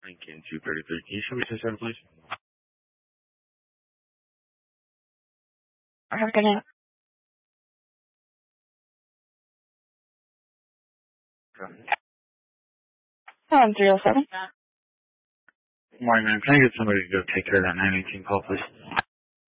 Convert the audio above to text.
Lincoln 233. Can you show me this in, please? I have a good name. 307. Morning, ma'am. Can I get somebody to go take care of that 918 call, please?